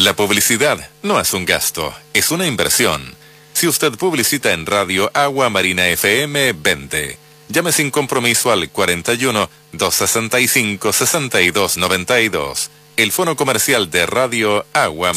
La publicidad no es un gasto, es una inversión. Si usted publicita en Radio Agua Marina FM, vende. Llame sin compromiso al 41 265 6292. El fono comercial de Radio Agua